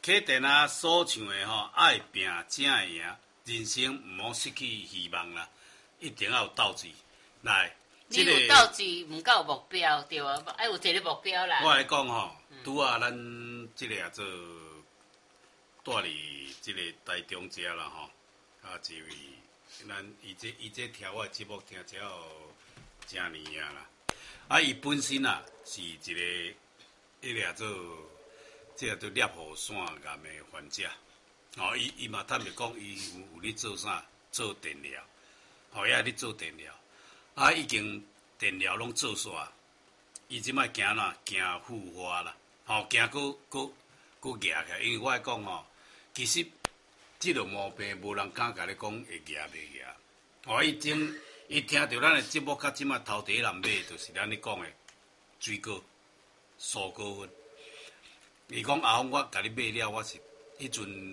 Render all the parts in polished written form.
启电啊，所唱的爱拼才会赢，人生毋好失去希望啦，一定要有斗志。来， 你有斗志，毋够目标，对啊，爱有一个目标啦。 我来讲拄啊，咱即个做住伫即个台中遮啦一位，咱伊这听我节目听只有正年啦。伊本身是一个做。这个都猎户线岩的患者，伊嘛坦白讲，伊有咧做啥？做电疗，伊也咧做电疗，已经电疗拢做煞，伊即摆行行复发啦，行搁夹起来，因为我讲其实即个毛病无人敢甲你讲会夹袂夹，伊听到咱的节目，甲即摆头第一人买，就是咱咧讲的水果、蔬果粉。伊讲阿峰，我甲你买了，我是迄阵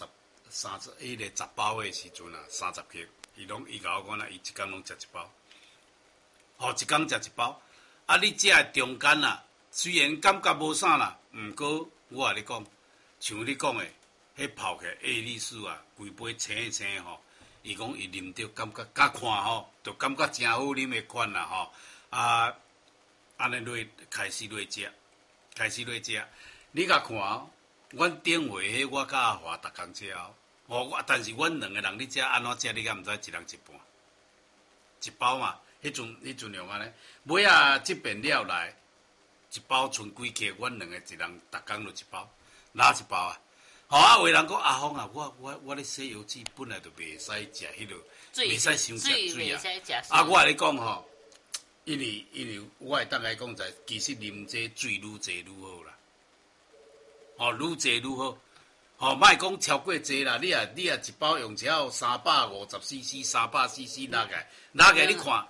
30迄个10包的时阵30克，伊甲我讲伊一工拢食一包，一工食一包。你食的中间虽然感觉无啥啦，毋过我甲你讲，像你讲的，迄泡起爱丽丝规杯青一青伊讲伊啉着感觉甲看就感觉真好啉的款啦安尼落开始落食。你甲看阮顶回迄我甲阿华逐工食但是阮两个人咧食安怎食，你敢毋知一人一半，一包嘛。迄阵用安尼，尾即边了来一包剩几克，阮两个一人逐工就一包，拿一包有人讲阿峰我咧洗油脂本来就袂使食迄落，袂使伤食水我甲你讲因为我会当来讲在，其实啉这水愈济愈好啦。愈济愈好，莫讲超过济啦。你一包用只要350cc、300cc 拿个，你看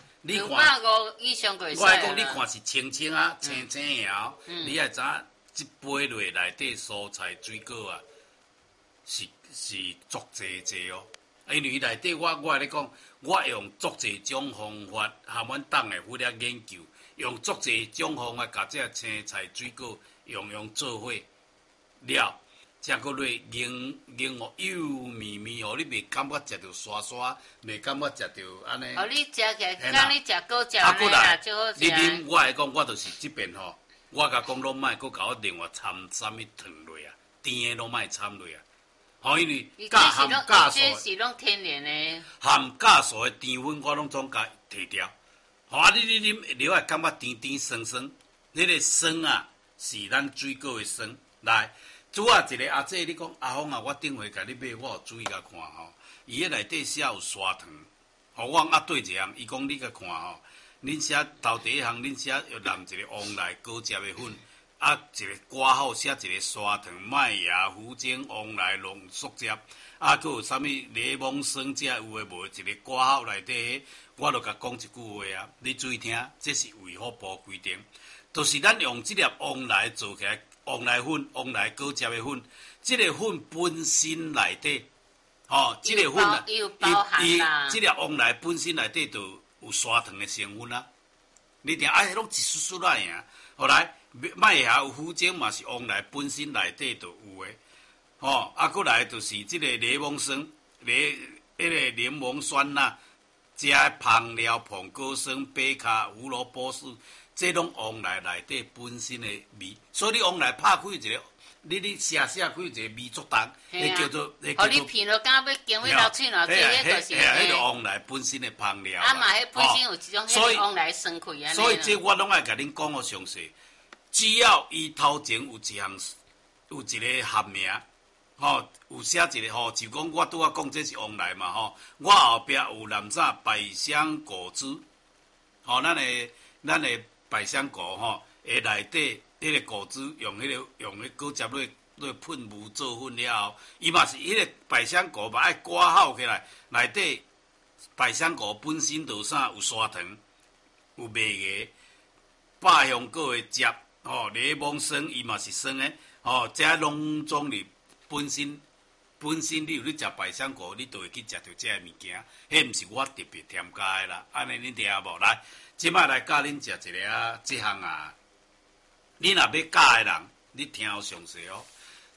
250以上过。 我讲你看是清清青青的你也知即杯落内底蔬菜水果是足济因为内底我咧讲，我用足济种方法，含阮党的负责研究，用足济种方法，甲这青菜水果用做伙。了，才搁落凝油绵绵你袂感觉食着沙沙，袂感觉食着安尼。 你食起来，敢你食果汁安尼啦，最好食。 你啉，我来讲，我就是即边我甲讲拢莫，搁甲我另外掺啥物糖落甜的拢莫掺落因为含酵素， 这是拢天然的。 含酵素的甜粉，我拢总甲摕掉。你啉了会感觉甜酸酸，迄个酸是咱水果的酸。来，主要一个阿姐，你讲阿峰我顶回甲你买，我有注意甲看伊迄内底写有砂糖，我对一项，伊讲你甲看恁写头第一项，恁写要淋一个黄梨果汁的粉，一个挂号写一个砂糖、麦芽、胡精、黄梨浓缩汁，佫有啥物柠檬酸这有诶无？一个挂号内底，我著甲讲一句话你注意听，这是卫福部规定，就是咱用这粒黄梨做起来。黄梨粉、黄梨果汁的粉，这个粉本身内底，这个粉这粒黄梨本身内底就有砂糖的成分你听，拢一丝丝后来麦芽有胡精嘛是黄梨本身内底就有的，过来就是这个柠檬酸、个柠檬酸加香料、苹果酸、贝卡、胡萝卜素。这拢黄梨内底本身的味，所以你黄梨拍开一个，你写开一个味足重，迄叫做， 你片了敢要经过流嘴咯，迄就是。 迄个黄梨本身的香料。 嘛，迄本身有一种迄黄梨酸气安尼。 所以这我拢爱甲恁讲详细，只要伊头前有一个学名，有写一个就讲我拄仔讲这是黄梨嘛我后壁有南啥百香果汁，咱的。百香果内底迄个果汁用迄果汁落喷雾做粉了后，伊嘛是迄个百香果嘛爱挂好起来，内底百香果本身就啥有砂糖，有麦芽、百香果的汁柠檬酸伊嘛是酸的这拢总你本身你有咧食百香果，你就会去食到这物件，迄毋是我特别添加的啦，安尼恁听无来？即摆来教恁食一个即项你若要教的人，你听好详细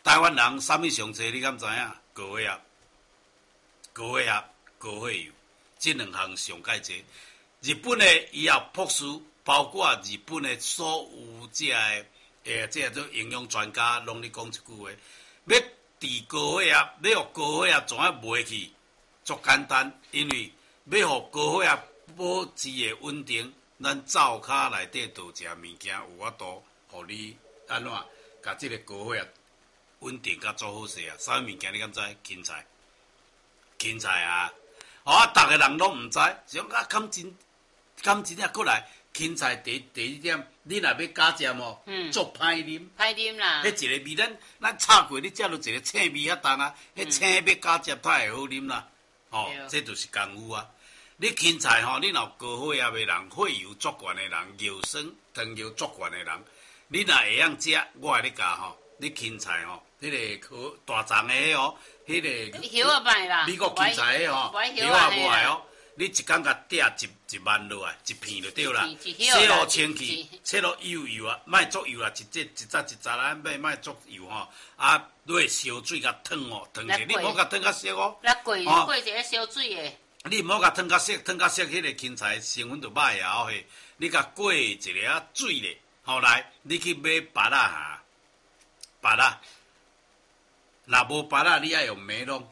台湾人啥物上济？你敢知影？高血压、高血压、高血油，这两项上介济。日本的医药博士，包括日本的所有这做营养专家，拢咧讲一句话：要治高血压，要互高血压怎啊袂去？足简单，因为要互高血压保持的稳定，咱灶骹内底倒食物件有法度，互你安怎？甲即个高血压稳定甲做好势啊！啥物件你敢知？芹菜，芹菜啊！逐个人拢毋知，想啊，敢真正过来，芹菜第一点，你若要加食哦，足歹啉， 歹啉啦。 迄一个味，咱炒过，你食落一个青味遐重啊，迄青要加食太会好啉啦。这就是功夫啊！你芹菜你若有高血压的人、血油足悬的人、尿酸、糖尿足悬的人，你若会晓食，我会你教你芹菜迄个大丛的迄个叶啊歹啦， 美国芹菜的叶啊无爱你一工甲摘一万落来，一片就对啦。洗落清气，切落油啊，莫足油啦，一扎啊，莫足油啊，落烧水甲烫烫者，你莫甲烫甲熟来过一个烧水的。 你莫甲烫甲熟，迄个芹菜成分就歹啊你甲过一个水咧，来，你去买芭乐芭乐，若无芭乐，你爱用梅龙，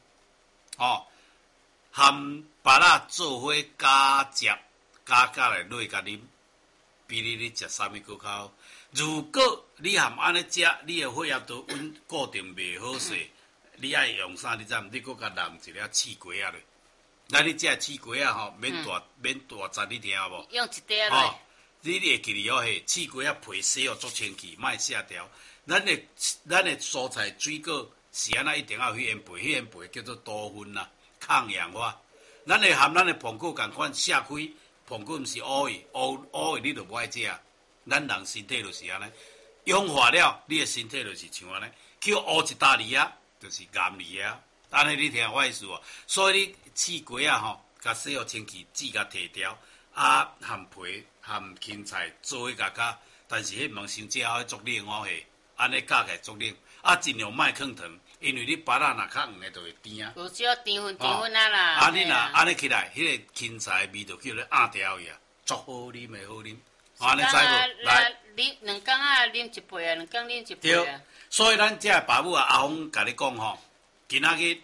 含芭乐做伙加汁，加来落甲啉，比你食啥物更较好。如果你含安尼食，你的血压都固定袂好势，你爱用啥？你知毋？你搁甲淋一粒刺瓜仔咧。咱你食刺瓜仔免大扎，你听无？ 用一滴落。 你会记哩嘿，刺瓜仔皮洗互足清气，莫卸掉。咱的蔬菜水果是安那一定要有迄片皮，迄片皮叫做多酚啦，抗氧化。咱会含咱的苹果共款卸开，苹果毋是乌的，乌的你就无爱食。咱人身体就是安尼，氧化了，你的身体就是像安尼，去乌一大粒啊，就是癌粒啊。安尼你听我意思无？所以你刺瓜啊甲洗互清气，籽甲摕掉，含皮含芹菜做伙甲，但是迄毋通伤食，迄足冷嘿，安尼加起来足冷，尽量莫放糖。因为你芭乐若较黄的，就会甜啊。 有少甜分啊啦。 你若安尼起来，迄个芹菜味就叫做压掉去啊，足好啉的好啉。安尼知无？来， 你2工啊啉一杯啊，2工啉一杯啊。 所以咱这爸母阿峰甲你讲今仔日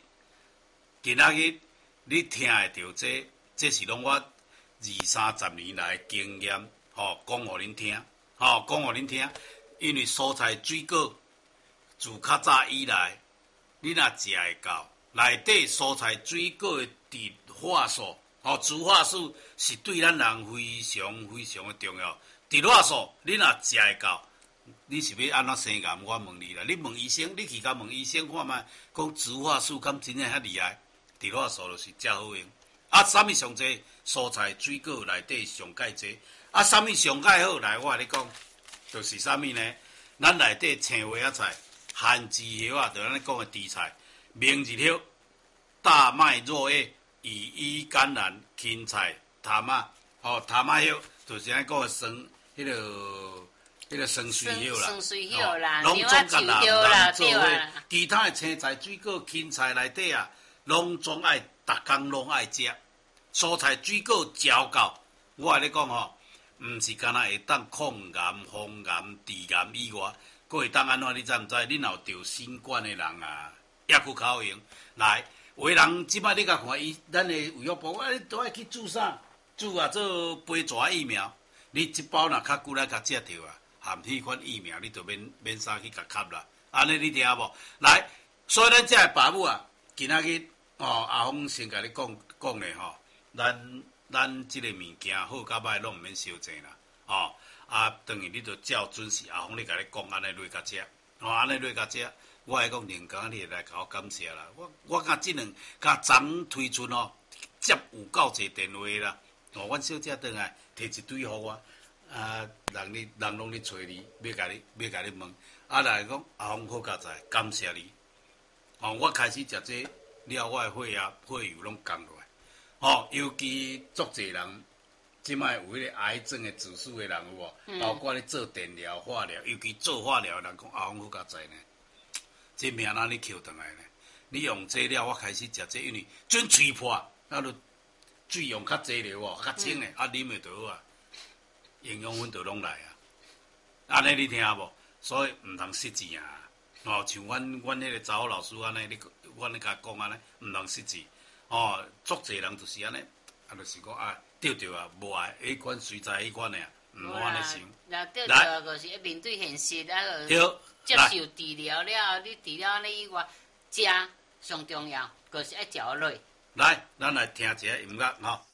你听会到这是拢我20-30年来的经验，讲互恁听，讲互恁听。因为蔬菜水果自较早以来。你若食会到，内底蔬菜水果的植化素，植化素是对咱人非常非常的重要。植化素你若食会到，你是要安怎生癌？我问你啦，你问医生，你去甲问医生看觅，讲植化素敢真正遐厉害？植化素就是遮好用。啥物上济？蔬菜水果内底上介济。啥物上介好？来，我甲你讲，就是啥物呢？咱内底青花仔菜。番薯叶啊，就咱咧讲的地菜，明日叶、大麦若叶、羽衣甘蓝、芹菜、淡仔，淡仔叶就是咱讲的生迄个生水叶啦， 生水叶啦， 拢总甲人做伙。其他的青菜、水果、芹菜内底啊，拢总爱逐工拢爱食。蔬菜水果嚼到，我甲你讲毋是干那会当抗癌、防癌、治癌以外。佫会当安怎？你知毋知？你若有得新冠的人啊，抑佫较好用。来，有的人即摆你甲看咱的卫福部，你都爱去注啥？注做杯蛇疫苗。你一包若较久来甲食着啊，含迄款疫苗，你就免啥去甲吸啦。安尼你听无？来，所以咱遮个爸母啊，今仔日阿峰先甲你讲咧咱即个物件好甲歹拢毋免伤济啦，等于你就照准时阿峰咧甲你讲安尼落甲食，安尼落甲食，我会讲连工你会来甲我感谢啦。我甲即两甲昨推出接有够济电话啦，阮小姐转来摕一堆互我，人拢咧找你，要甲你问，来讲阿峰好佳哉，感谢你。我开始食这了，我的血油拢降落来，尤其足济人。即摆有迄个癌症的指数的人有无？包括咧做电疗、化疗，尤其做化疗的人讲阿峰好佳哉呢。 这命哪里扣转来呢？你用这了，我开始食这，因为准吹破，那就水用较济了哦，较清诶，啉诶就好啊，营养分就拢来啊。安尼你听无？所以毋通失志啊！哦，像阮迄个查某老师安尼，阮咧甲讲安尼，毋通失志。哦，足侪人就是安尼，就是讲啊，对啊，无爱，迄款随在迄款诶，毋好安尼想。 那对就是要面对现实，接受治疗了，你治疗安尼以外，食上重要，就是爱食落。 来，咱来听一下音乐吼。